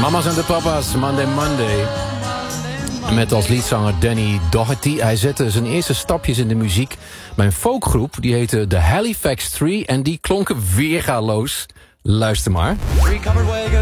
Mama's en de papa's, Monday Monday. Met als liedzanger Danny Doherty. Hij zette zijn eerste stapjes in de muziek bij een folkgroep. Die heette de Halifax 3 en die klonken weergaloos. Luister maar.